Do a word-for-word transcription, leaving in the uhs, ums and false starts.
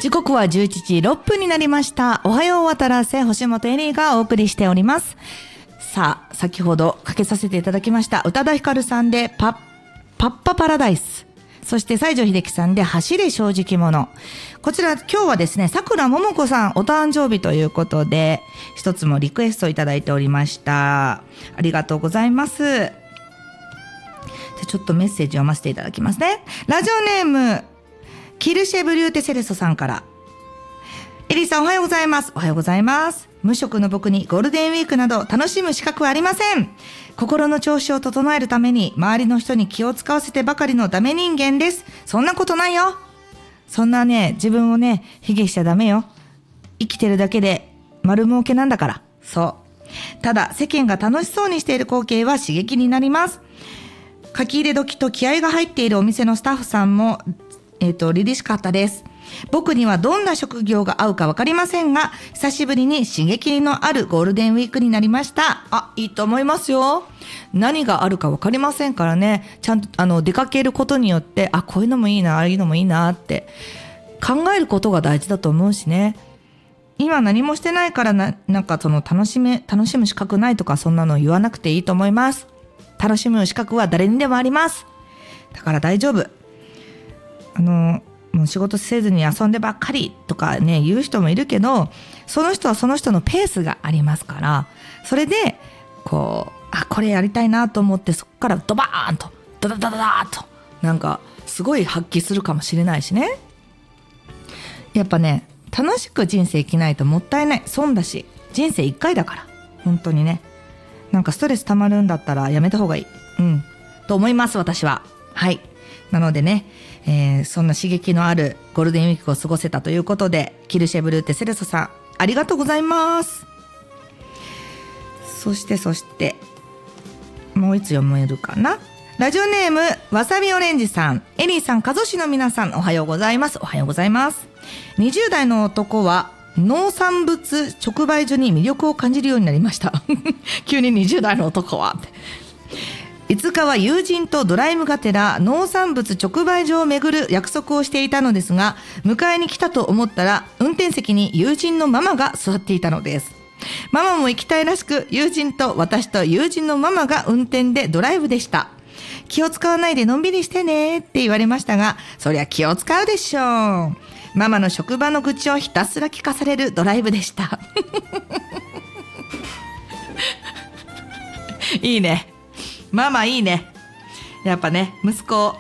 時刻はじゅういちじろっぷんになりました。おはよう渡らせ、星本エリーがお送りしております。さあ、先ほどかけさせていただきました宇多田ヒカルさんでパッパッパパラダイス、そして西城秀樹さんで走れ正直者。こちら今日はですね、さくらももこさんお誕生日ということで一つもリクエストいただいておりました。ありがとうございます。じゃあちょっとメッセージ読ませていただきますね。ラジオネームキルシェブリューテセレソさんから、エリーさんおはようございます。おはようございます。無職の僕にゴールデンウィークなど楽しむ資格はありません。心の調子を整えるために周りの人に気を使わせてばかりのダメ人間です。そんなことないよ。そんなね、自分をね卑下しちゃダメよ。生きてるだけで丸儲けなんだから。そう。ただ世間が楽しそうにしている光景は刺激になります。書き入れ時と気合が入っているお店のスタッフさんもえっと、凛々しかったです。僕にはどんな職業が合うかわかりませんが、久しぶりに刺激のあるゴールデンウィークになりました。あ、いいと思いますよ。何があるかわかりませんからね、ちゃんとあの出かけることによって、あ、こういうのもいいな、ああいうのもいいなって考えることが大事だと思うしね。今何もしてないからな、なんかその楽しめ、楽しむ資格ないとかそんなの言わなくていいと思います。楽しむ資格は誰にでもあります。だから大丈夫。あのもう仕事せずに遊んでばっかりとかね言う人もいるけど、その人はその人のペースがありますから、それでこうあこれやりたいなと思ってそこからドバーンとダダダダダーとなんかすごい発揮するかもしれないしね。やっぱね楽しく人生生きないともったいない、損だし、人生一回だから本当にね。なんかストレス溜まるんだったらやめた方がいい、うんと思います私は。はい。なのでね、えー、そんな刺激のあるゴールデンウィークを過ごせたということで、キルシェブルーテセレソさんありがとうございます。そしてそしてもう一つ読めるかな。ラジオネームわさびオレンジさん、エリーさん、加須市の皆さんおはようございます。おはようございます。にじゅう代の男は農産物直売所に魅力を感じるようになりました急ににじゅう代の男はって。いつかは友人とドライブがてら農産物直売所を巡る約束をしていたのですが、迎えに来たと思ったら運転席に友人のママが座っていたのです。ママも行きたいらしく、友人と私と友人のママが運転でドライブでした。気を使わないでのんびりしてねって言われましたが、そりゃ気を使うでしょう。ママの職場の愚痴をひたすら聞かされるドライブでしたいいね、ママいいね。やっぱね息子